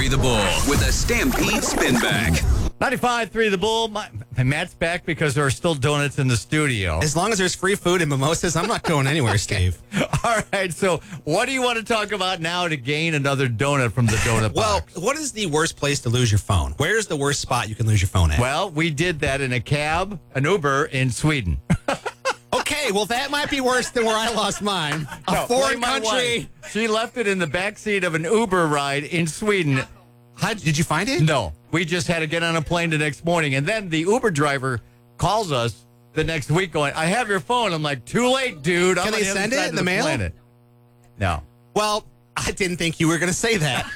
95.3 The Bull with a Stampede Spin Back. 95.3 The Bull. Matt's back because there are still donuts in the studio. As long as there's free food and mimosas, I'm not going anywhere, Steve. All right, so what do you want to talk about now to gain another donut from the donut box? Well, what is the worst place to lose your phone? Where's the worst spot you can lose your phone at? Well, we did that in a cab, an Uber in Sweden. Okay, well, that might be worse than where I lost mine. A foreign country. She left it in the backseat of an Uber ride in Sweden. Did you find it? No. We just had to get on a plane the next morning. And then the Uber driver calls us the next week going, I have your phone. I'm like, too late, dude. Can they send it in the mail? Planet. No. Well, I didn't think you were going to say that.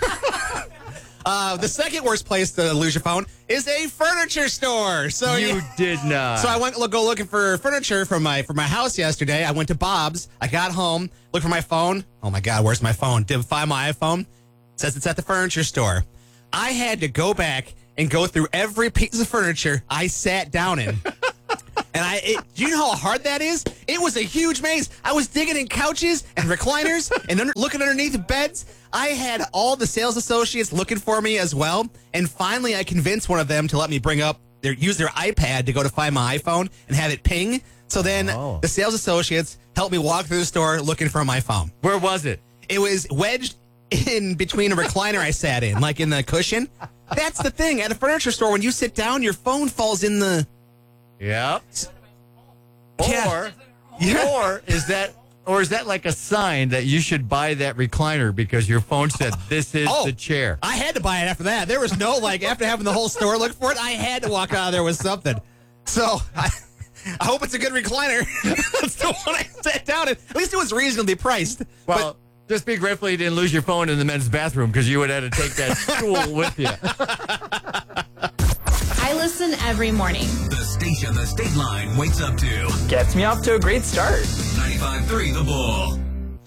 The second worst place to lose your phone is a furniture store. So you did not. So I went to go looking for furniture for my house yesterday. I went to Bob's. I got home, looked for my phone. Oh my God, where's my phone? Did find my iPhone. It says it's at the furniture store. I had to go back and go through every piece of furniture I sat down in. And do you know how hard that is? It was a huge maze. I was digging in couches and recliners and looking underneath beds. I had all the sales associates looking for me as well. And finally, I convinced one of them to let me use their iPad to go to find my iPhone and have it ping. So then the sales associates helped me walk through the store looking for my phone. Where was it? It was wedged in between a recliner I sat in, like in the cushion. That's the thing. At a furniture store, when you sit down, your phone falls in the... Yep. Yeah. Or is that like a sign that you should buy that recliner because your phone said this is the chair? I had to buy it after that. There was no after having the whole store look for it, I had to walk out of there with something. So I hope it's a good recliner. That's the one I sat down in. At least it was reasonably priced. Well, just be grateful you didn't lose your phone in the men's bathroom because you would have had to take that stool with you. I listen every morning. The station the state line wakes up to. Gets me off to a great start. 95.3 The Bull.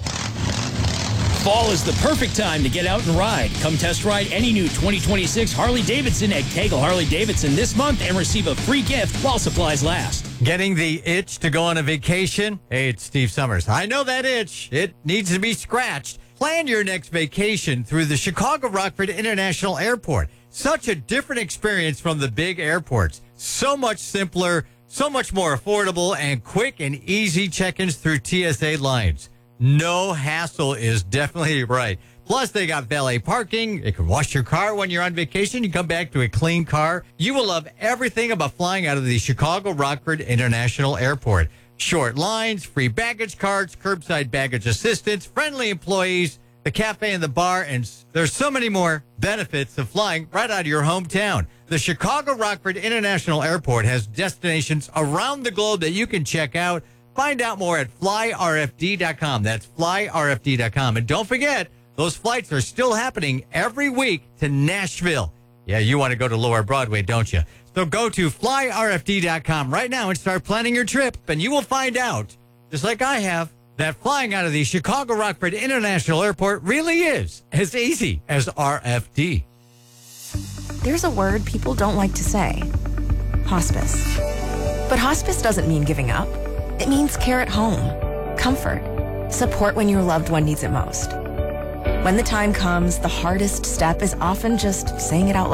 Fall is the perfect time to get out and ride. Come test ride any new 2026 Harley-Davidson at Kegel Harley-Davidson this month and receive a free gift while supplies last. Getting the itch to go on a vacation? Hey, it's Steve Summers. I know that itch. It needs to be scratched. Plan your next vacation through the Chicago Rockford International Airport. Such a different experience from the big airports. So much simpler, so much more affordable, and quick and easy check-ins through TSA lines. No hassle is definitely right. Plus, they got valet parking. They can wash your car when you're on vacation. You come back to a clean car. You will love everything about flying out of the Chicago Rockford International Airport. Short lines, free baggage carts, curbside baggage assistance, friendly employees, the cafe and the bar, and there's so many more benefits of flying right out of your hometown. The Chicago Rockford International Airport has destinations around the globe that you can check out. Find out more at flyrfd.com. That's flyrfd.com. And don't forget, those flights are still happening every week to Nashville. Yeah, you want to go to Lower Broadway, don't you? So go to flyrfd.com right now and start planning your trip, and you will find out, just like I have, that flying out of the Chicago Rockford International Airport really is as easy as RFD. There's a word people don't like to say. Hospice. But hospice doesn't mean giving up. It means care at home, comfort, support when your loved one needs it most. When the time comes, the hardest step is often just saying it out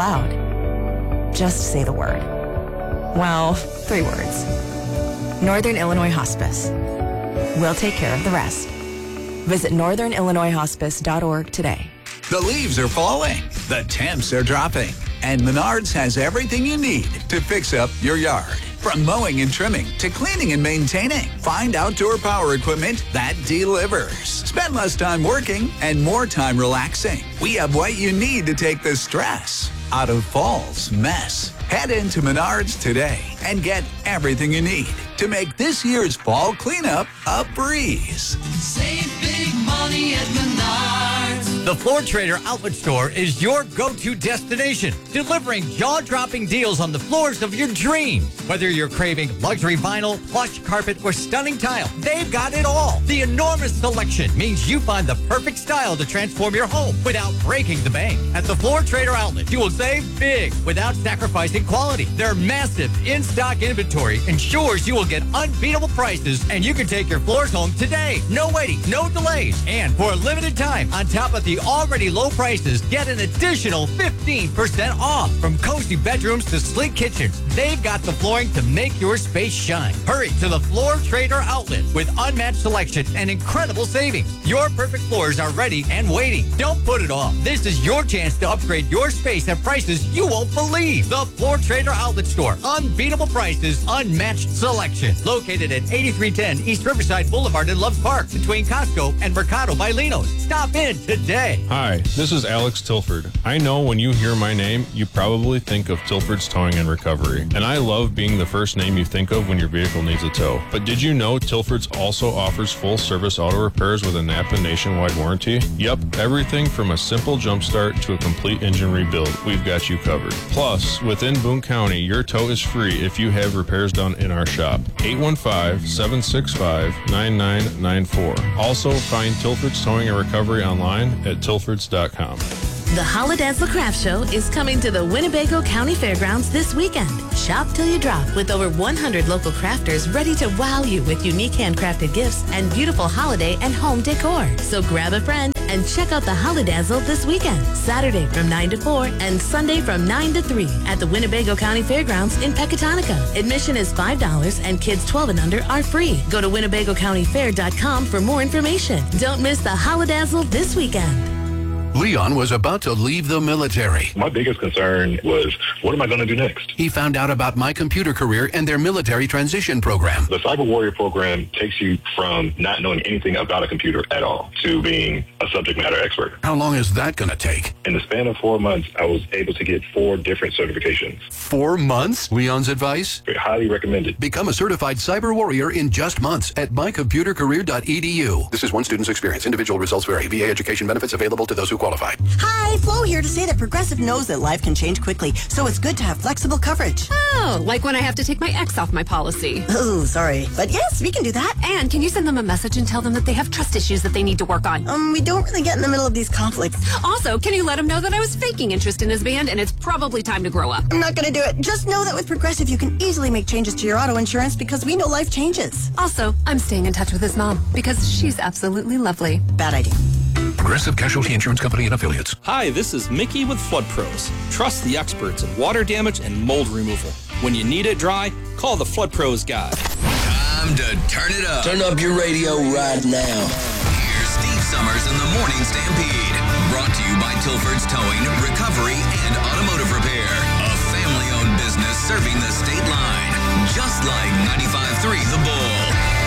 loud. Just say the word. Well, 3 words. Northern Illinois Hospice. We'll take care of the rest. Visit northernillinoishospice.org today. The leaves are falling. The temps are dropping. And Menards has everything you need to fix up your yard. From mowing and trimming to cleaning and maintaining, find outdoor power equipment that delivers. Spend less time working and more time relaxing. We have what you need to take the stress out of fall's mess. Head into Menards today and get everything you need to make this year's fall cleanup a breeze. Save big money at Menards. The Floor Trader Outlet Store is your go-to destination, delivering jaw-dropping deals on the floors of your dreams. Whether you're craving luxury vinyl, plush carpet, or stunning tile, they've got it all. The enormous selection means you find the perfect style to transform your home without breaking the bank. At the Floor Trader Outlet, you will save big without sacrificing quality. Their massive in-stock inventory ensures you will get unbeatable prices, and you can take your floors home today. No waiting, no delays, and for a limited time, on top of the the already low prices, get an additional 15% off. From cozy bedrooms to sleek kitchens, they've got the flooring to make your space shine. Hurry to the Floor Trader outlet with unmatched selection and incredible savings. Your perfect floors are ready and waiting. Don't put it off. This is your chance to upgrade your space at prices you won't believe. The Floor Trader outlet store. Unbeatable prices, unmatched selection. Located at 8310 East Riverside Boulevard in Loves Park between Costco and Mercado by Lino's. Stop in today. Hi, this is Alex Tilford. I know when you hear my name, you probably think of Tilford's Towing and Recovery. And I love being the first name you think of when your vehicle needs a tow. But did you know Tilford's also offers full-service auto repairs with a Napa nationwide warranty? Yep, everything from a simple jump start to a complete engine rebuild, we've got you covered. Plus, within Boone County, your tow is free if you have repairs done in our shop. 815-765-9994. Also, find Tilford's Towing and Recovery online at tilfords.com. The Holidazzle Craft Show is coming to the Winnebago County Fairgrounds this weekend. Shop till you drop with over 100 local crafters ready to wow you with unique handcrafted gifts and beautiful holiday and home decor. So grab a friend and check out the Holidazzle this weekend, Saturday from 9 to 4 and Sunday from 9 to 3 at the Winnebago County Fairgrounds in Pecatonica. Admission is $5 and kids 12 and under are free. Go to WinnebagoCountyFair.com for more information. Don't miss the Holidazzle this weekend. Leon was about to leave the military. My biggest concern was, what am I going to do next? He found out about My Computer Career and their military transition program. The Cyber Warrior program takes you from not knowing anything about a computer at all to being a subject matter expert. How long is that going to take? In the span of 4 months, I was able to get 4 different certifications. 4 months? Leon's advice? Highly recommended. Become a certified cyber warrior in just months at mycomputercareer.edu. This is one student's experience. Individual results vary. VA education benefits available to those who qualify. Hi, Flo here to say that Progressive knows that life can change quickly, so it's good to have flexible coverage. Oh, like when I have to take my ex off my policy. Oh, sorry. But yes, we can do that. And can you send them a message and tell them that they have trust issues that they need to work on? We don't really get in the middle of these conflicts. Also, can you let them know that I was faking interest in his band and it's probably time to grow up? I'm not going to do it. Just know that with Progressive, you can easily make changes to your auto insurance because we know life changes. Also, I'm staying in touch with his mom because she's absolutely lovely. Bad idea. Progressive Casualty Insurance Company and Affiliates. Hi, this is Mickey with Flood Pros. Trust the experts in water damage and mold removal. When you need it dry, call the Flood Pros guy. Time to turn it up. Turn up your radio right now. Here's Steve Summers in the Morning Stampede. Brought to you by Tilford's Towing, Recovery, and Automotive Repair. A family-owned business serving the state line. Just like 95.3 The Bull.